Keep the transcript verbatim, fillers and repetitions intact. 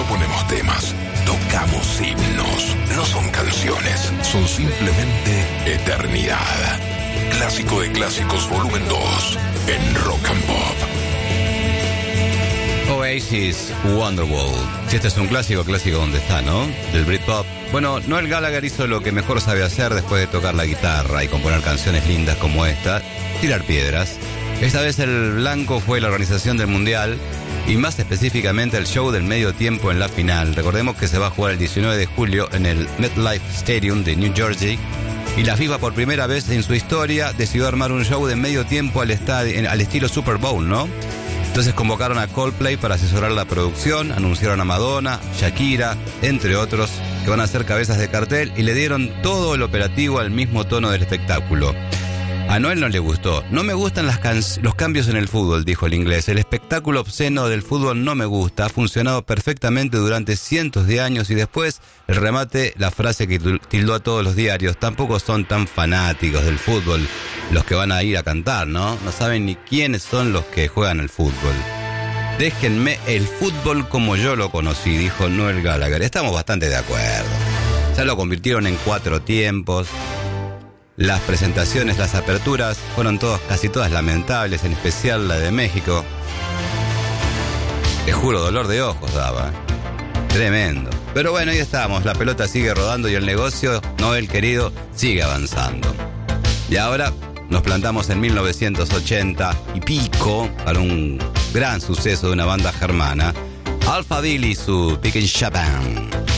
proponemos temas, tocamos himnos. No son canciones, son simplemente eternidad. Clásico de Clásicos volumen dos en Rock and Pop. Oasis, Wonderwall. Si este es un clásico, clásico donde está, ¿no? Del Britpop. Bueno, Noel Gallagher hizo lo que mejor sabe hacer después de tocar la guitarra y componer canciones lindas como esta, tirar piedras. Esta vez el blanco fue la organización del Mundial y más específicamente el show del medio tiempo en la final. Recordemos que se va a jugar el diecinueve de julio en el MetLife Stadium de New Jersey y la FIFA por primera vez en su historia decidió armar un show de medio tiempo al, estadio, al estilo Super Bowl, ¿no? Entonces convocaron a Coldplay para asesorar la producción, anunciaron a Madonna, Shakira, entre otros, que van a ser cabezas de cartel y le dieron todo el operativo al mismo tono del espectáculo. A Noel no le gustó. No me gustan las can- los cambios en el fútbol, dijo el inglés. El espectáculo obsceno del fútbol no me gusta. Ha funcionado perfectamente durante cientos de años y después el remate, la frase que tildó a todos los diarios. Tampoco son tan fanáticos del fútbol los que van a ir a cantar, ¿no? No saben ni quiénes son los que juegan el fútbol. Déjenme el fútbol como yo lo conocí, dijo Noel Gallagher. Estamos bastante de acuerdo. Ya lo convirtieron en cuatro tiempos. Las presentaciones, las aperturas fueron todas, casi todas lamentables, en especial la de México. Te juro, dolor de ojos daba. Tremendo. Pero bueno, ahí estamos. La pelota sigue rodando y el negocio, Noel querido, sigue avanzando. Y ahora nos plantamos en mil novecientos ochenta y pico para un gran suceso de una banda germana. Alphaville y su Pickin' Shaban.